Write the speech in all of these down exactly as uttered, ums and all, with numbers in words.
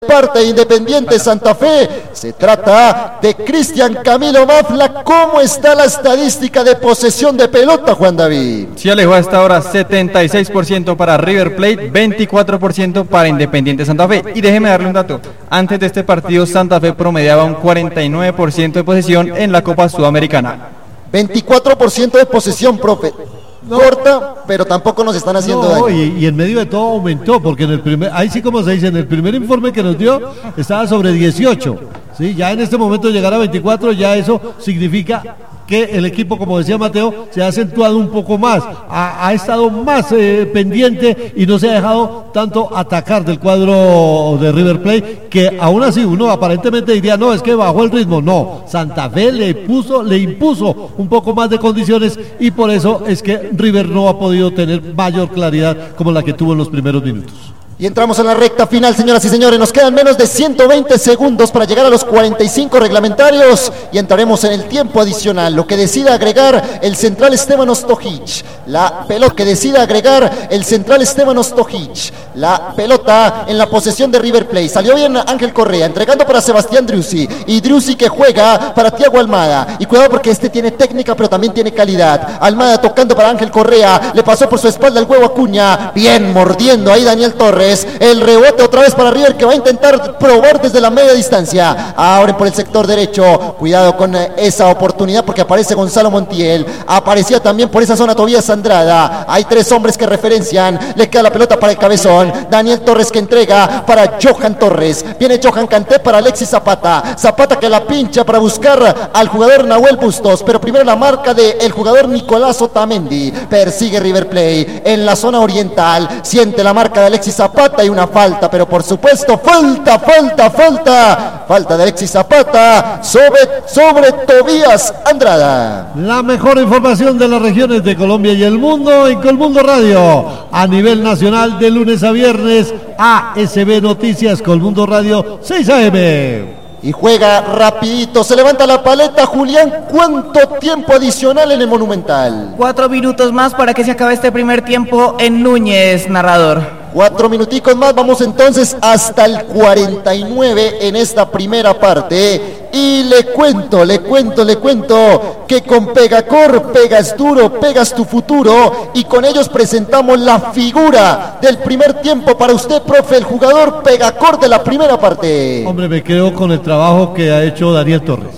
parte de Independiente Santa Fe. Se trata de Cristian Camilo Mafla. ¿Cómo está la estadística de posesión de pelota, Juan David? Sí, Alejo, hasta ahora setenta y seis por ciento para River Plate, veinticuatro por ciento para Independiente Santa Fe. Y déjeme darle un dato. Antes de este partido, Santa Fe promediaba un cuarenta y nueve por ciento de posesión en la Copa Sudamericana. veinticuatro por ciento de posesión, profe. No, corta, pero tampoco nos están haciendo no, daño. Y, y en medio de todo aumentó, porque en el primer, ahí sí como se dice, en el primer informe que nos dio estaba sobre dieciocho, ¿sí? Ya en este momento llegar a veinticuatro, ya eso significa que el equipo, como decía Mateo, se ha acentuado un poco más, ha, ha estado más eh, pendiente y no se ha dejado tanto atacar del cuadro de River Plate, que aún así uno aparentemente diría, no, es que bajó el ritmo. No, Santa Fe le puso, le impuso un poco más de condiciones y por eso es que River no ha podido tener mayor claridad como la que tuvo en los primeros minutos. Y entramos en la recta final, señoras y señores. Nos quedan menos de ciento veinte segundos para llegar a los cuarenta y cinco reglamentarios y entraremos en el tiempo adicional. Lo que decida agregar el central Esteban Ostojic. La pelota que decida agregar el central Esteban Ostojic. La pelota en la posesión de River Plate. Salió bien Ángel Correa, entregando para Sebastián Driussi. Y Driussi que juega para Thiago Almada. Y cuidado porque este tiene técnica, pero también tiene calidad. Almada tocando para Ángel Correa. Le pasó por su espalda el huevo Acuña. Bien, mordiendo ahí Daniel Torres. El rebote otra vez para River, que va a intentar probar desde la media distancia. Abren por el sector derecho. Cuidado con esa oportunidad porque aparece Gonzalo Montiel. Aparecía también por esa zona Tobías Andrada. Hay tres hombres que referencian. Le queda la pelota para el cabezón. Daniel Torres que entrega para Johan Torres. Viene Johan Kanté para Alexis Zapata. Zapata que la pincha para buscar al jugador Nahuel Bustos. Pero primero la marca del jugador Nicolás Otamendi. Persigue River Plate en la zona oriental. Siente la marca de Alexis Zapata. Y una falta, pero por supuesto falta, falta, falta falta de Alexis Zapata sobre, sobre Tobías Andrada. La mejor información de las regiones de Colombia y el mundo en Colmundo Radio a nivel nacional de lunes a viernes. A S B Noticias, Colmundo Radio seis A M. Y juega rapidito, se levanta la paleta Julián. ¿Cuánto tiempo adicional en el Monumental? Cuatro minutos más para que se acabe este primer tiempo en Núñez, narrador. Cuatro minuticos más, vamos entonces hasta el cuarenta y nueve en esta primera parte. Y le cuento, le cuento, le cuento que con Pegacor pegas duro, pegas tu futuro. Y con ellos presentamos la figura del primer tiempo para usted, profe, el jugador Pegacor de la primera parte. Hombre, me quedo con el trabajo que ha hecho Daniel Torres.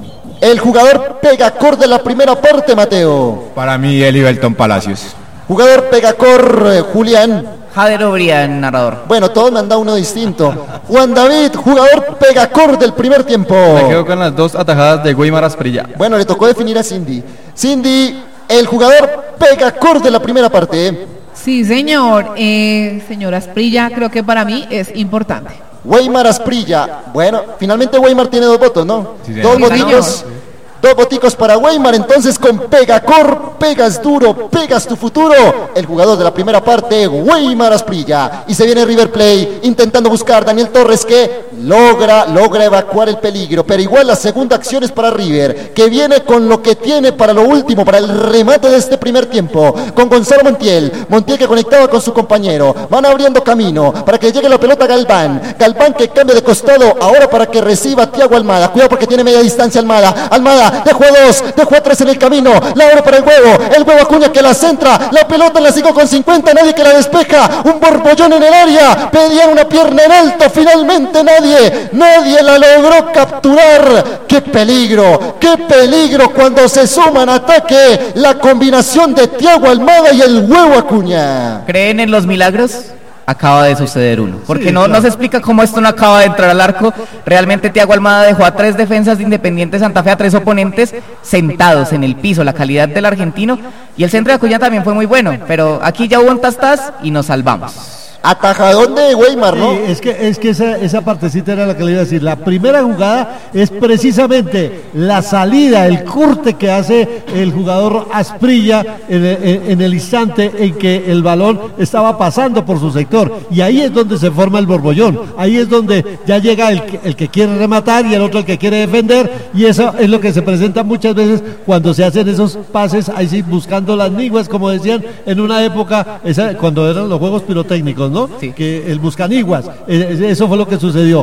El jugador Pegacor de la primera parte, Mateo. Para mí, Elivelton Palacios. Jugador Pegacor, eh, Julián. Jader Obrián, narrador. Bueno, todos me han dado uno distinto. Juan David, jugador Pegacor del primer tiempo. Me quedo con las dos atajadas de Weimar Asprilla. Bueno, le tocó definir a Cindy. Cindy, el jugador Pegacor de la primera parte. Sí, señor. Eh, señor Asprilla, creo que para mí es importante. Weimar Asprilla. Bueno, finalmente Weimar tiene dos votos, ¿no? Sí, dos sí, voticos. Dos boticos para Weimar, entonces con Pegacor, pegas duro, pegas tu futuro. El jugador de la primera parte, Weimar Asprilla. Y se viene River Plate intentando buscar Daniel Torres, que logra, logra evacuar el peligro. Pero igual la segunda acción es para River, que viene con lo que tiene para lo último, para el remate de este primer tiempo. Con Gonzalo Montiel, Montiel que conectaba con su compañero. Van abriendo camino para que llegue la pelota a Galván. Galván que cambia de costado ahora para que reciba Thiago Almada. Cuidado porque tiene media distancia Almada. Almada dejó a dos, dejó a tres en el camino. La hora para el huevo, el huevo Acuña que la centra. La pelota la sigo con cincuenta, nadie que la despeja. Un borbollón en el área, pedía una pierna en alto. Finalmente nadie, nadie la logró capturar. ¡Qué peligro! ¡Qué peligro cuando se suma en ataque la combinación de Thiago Almada y el huevo Acuña! ¿Creen en los milagros? Acaba de suceder uno, porque sí, no, claro. no se explica cómo esto no acaba de entrar al arco. Realmente Thiago Almada dejó a tres defensas de Independiente Santa Fe, a tres oponentes sentados en el piso, la calidad del argentino, y el centro de Acuña también fue muy bueno, pero aquí ya hubo un tas-tas y nos salvamos. Atajadón de Weimar, ¿no? Sí, es que, es que esa, esa partecita era la que le iba a decir. La primera jugada es precisamente la salida, el corte que hace el jugador Asprilla en, en, en el instante en que el balón estaba pasando por su sector. Y ahí es donde se forma el borbollón. Ahí es donde ya llega el, el que quiere rematar y el otro el que quiere defender. Y eso es lo que se presenta muchas veces cuando se hacen esos pases, ahí sí, buscando las niguas, como decían en una época, esa, cuando eran los juegos pirotécnicos, ¿no? Sí. Que el Buscaniguas, eh, eso fue lo que sucedió.